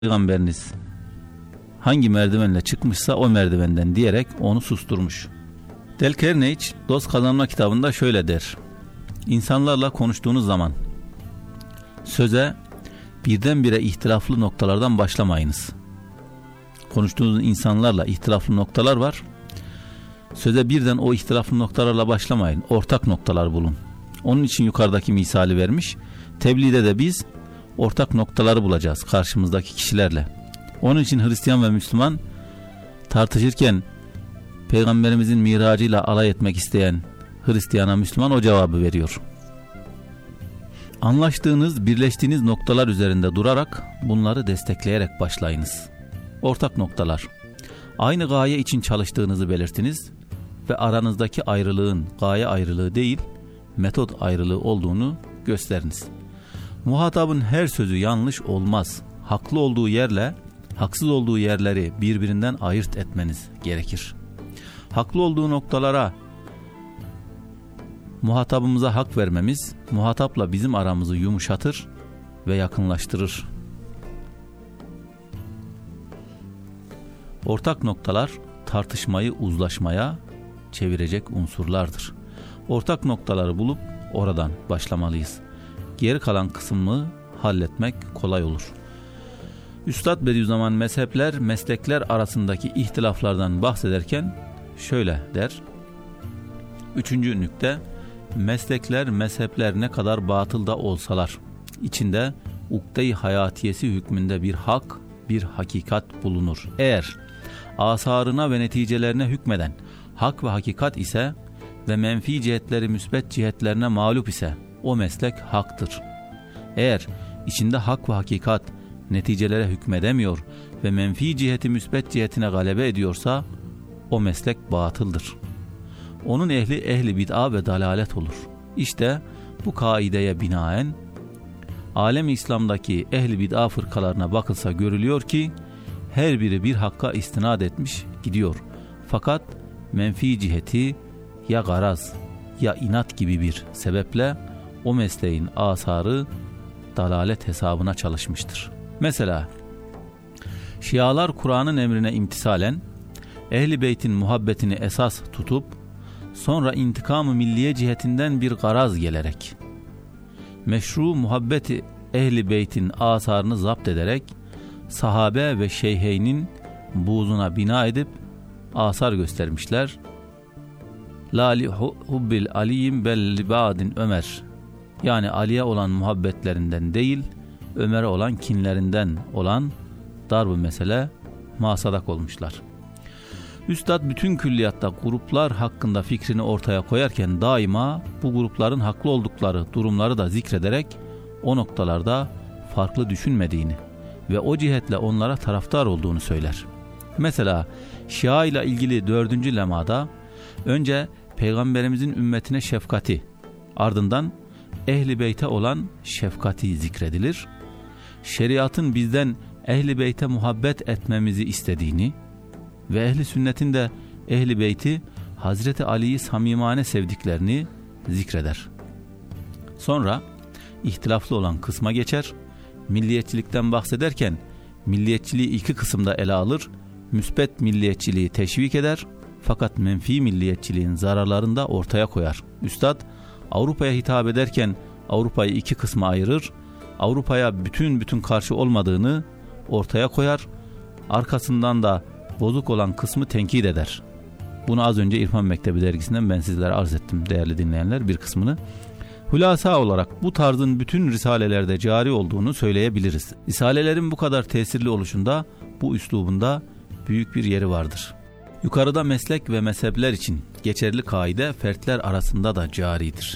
Peygamberiniz hangi merdivenle çıkmışsa o merdivenden diyerek onu susturmuş. Dale Carnegie Dost Kazanma kitabında şöyle der: İnsanlarla konuştuğunuz zaman söze birdenbire ihtilaflı noktalardan başlamayınız. Konuştuğunuz insanlarla ihtilaflı noktalar var. Söze birden o ihtilaflı noktalarla başlamayın. Ortak noktalar bulun. Onun için yukarıdaki misali vermiş. Tebliğde de biz ortak noktaları bulacağız karşımızdaki kişilerle. Onun için Hristiyan ve Müslüman tartışırken Peygamberimizin miracıyla alay etmek isteyen Hristiyana Müslüman o cevabı veriyor. Anlaştığınız, birleştiğiniz noktalar üzerinde durarak bunları destekleyerek başlayınız. Ortak noktalar. Aynı gaye için çalıştığınızı belirtiniz ve aranızdaki ayrılığın gaye ayrılığı değil, metot ayrılığı olduğunu gösteriniz. Muhatabın her sözü yanlış olmaz. Haklı olduğu yerle haksız olduğu yerleri birbirinden ayırt etmeniz gerekir. Haklı olduğu noktalara muhatabımıza hak vermemiz, muhatapla bizim aramızı yumuşatır ve yakınlaştırır. Ortak noktalar tartışmayı uzlaşmaya çevirecek unsurlardır. Ortak noktaları bulup oradan başlamalıyız. Geri kalan kısmını halletmek kolay olur. Üstad Bediüzzaman mezhepler, meslekler arasındaki ihtilaflardan bahsederken şöyle der. 3. nükte, meslekler, mezhepler ne kadar batılda olsalar, içinde ukde-i hayatiyesi hükmünde bir hak, bir hakikat bulunur. Eğer asarına ve neticelerine hükmeden hak ve hakikat ise ve menfi cihetleri müsbet cihetlerine mağlup ise o meslek haktır. Eğer içinde hak ve hakikat neticelere hükmedemiyor ve menfi ciheti müsbet cihetine galebe ediyorsa o meslek batıldır. Onun ehli bid'a ve dalalet olur. İşte bu kaideye binaen alem-i İslam'daki ehli bid'a fırkalarına bakılsa görülüyor ki her biri bir hakka istinad etmiş gidiyor. Fakat menfi ciheti ya garaz ya inat gibi bir sebeple o mesleğin asarı dalalet hesabına çalışmıştır. Mesela Şialar Kur'an'ın emrine imtisalen Ehl-i Beyt'in muhabbetini esas tutup sonra intikam-ı milliye cihetinden bir garaz gelerek meşru muhabbeti Ehl-i Beyt'in asarını zapt ederek sahabe ve şeyheynin buğzuna bina edip asar göstermişler. La li hubbil aliyim bel li ba'din Ömer, yani Ali'ye olan muhabbetlerinden değil Ömer'e olan kinlerinden olan darb-ı mesele masadak olmuşlar. Üstad bütün külliyatta gruplar hakkında fikrini ortaya koyarken daima bu grupların haklı oldukları durumları da zikrederek o noktalarda farklı düşünmediğini ve o cihetle onlara taraftar olduğunu söyler. Mesela Şia ile ilgili 4. lemada önce Peygamberimizin ümmetine şefkati, ardından Ehl-i Beyt'e olan şefkati zikredilir. Şeriatın bizden Ehl-i Beyt'e muhabbet etmemizi istediğini ve Ehl-i Sünnet'in de Ehl-i Beyt'i Hazreti Ali'yi samimane sevdiklerini zikreder. Sonra ihtilaflı olan kısma geçer. Milliyetçilikten bahsederken milliyetçiliği 2 kısımda ele alır. Müsbet milliyetçiliği teşvik eder fakat menfi milliyetçiliğin zararlarını da ortaya koyar. Üstad Avrupa'ya hitap ederken Avrupa'yı 2 kısma ayırır. Avrupa'ya bütün karşı olmadığını ortaya koyar. Arkasından da bozuk olan kısmı tenkit eder. Bunu az önce İrfan Mektebi dergisinden ben sizlere arz ettim değerli dinleyenler, bir kısmını. Hülasa olarak bu tarzın bütün risalelerde cari olduğunu söyleyebiliriz. Risalelerin bu kadar tesirli oluşunda bu üslubunda büyük bir yeri vardır. Yukarıda meslek ve mezhepler için geçerli kaide fertler arasında da caridir.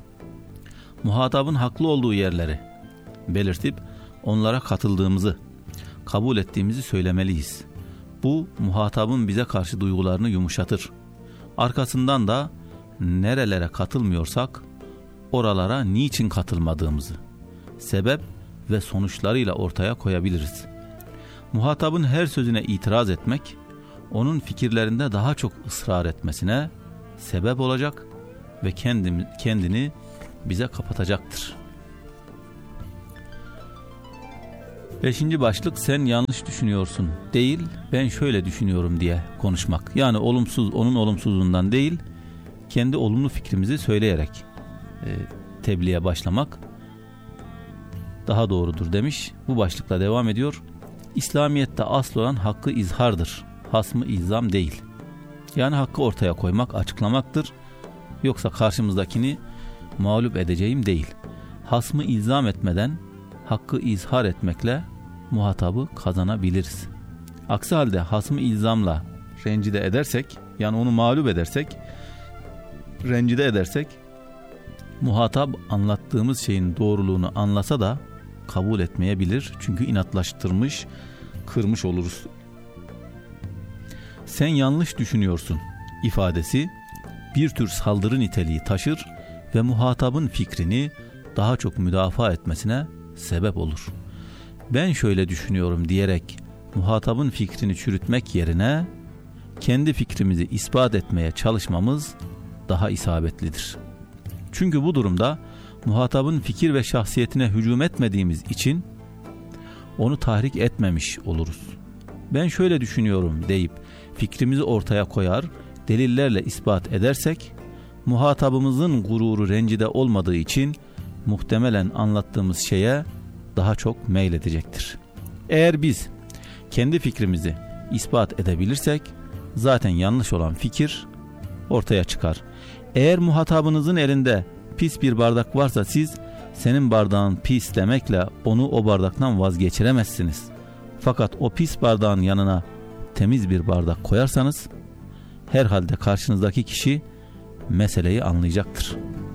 Muhatabın haklı olduğu yerleri belirtip onlara katıldığımızı, kabul ettiğimizi söylemeliyiz. Bu muhatabın bize karşı duygularını yumuşatır. Arkasından da nerelere katılmıyorsak oralara niçin katılmadığımızı, sebep ve sonuçlarıyla ortaya koyabiliriz. Muhatabın her sözüne itiraz etmek, onun fikirlerinde daha çok ısrar etmesine sebep olacak ve kendini bize kapatacaktır. Beşinci başlık, sen yanlış düşünüyorsun değil, ben şöyle düşünüyorum diye konuşmak. Yani onun olumsuzluğundan değil, kendi olumlu fikrimizi söyleyerek tebliğe başlamak daha doğrudur demiş. Bu başlıkla devam ediyor. İslamiyet'te asıl olan hakkı izhardır, hasmı ilzam değil. Yani hakkı ortaya koymak, açıklamaktır. Yoksa karşımızdakini mağlup edeceğim değil. Hasmı ilzam etmeden hakkı izhar etmekle muhatabı kazanabiliriz. Aksi halde hasmı ilzamla rencide edersek, yani onu mağlup edersek, rencide edersek, muhatap anlattığımız şeyin doğruluğunu anlasa da kabul etmeyebilir. Çünkü inatlaştırmış, kırmış oluruz. Sen yanlış düşünüyorsun ifadesi bir tür saldırı niteliği taşır ve muhatabın fikrini daha çok müdafaa etmesine sebep olur. Ben şöyle düşünüyorum diyerek muhatabın fikrini çürütmek yerine kendi fikrimizi ispat etmeye çalışmamız daha isabetlidir. Çünkü bu durumda muhatabın fikir ve şahsiyetine hücum etmediğimiz için onu tahrik etmemiş oluruz. Ben şöyle düşünüyorum deyip fikrimizi ortaya koyar, delillerle ispat edersek, muhatabımızın gururu rencide olmadığı için muhtemelen anlattığımız şeye daha çok meyledecektir. Eğer biz kendi fikrimizi ispat edebilirsek, zaten yanlış olan fikir ortaya çıkar. Eğer muhatabınızın elinde pis bir bardak varsa siz, senin bardağın pis demekle onu o bardaktan vazgeçiremezsiniz. Fakat o pis bardağın yanına temiz bir bardak koyarsanız, herhalde karşınızdaki kişi meseleyi anlayacaktır.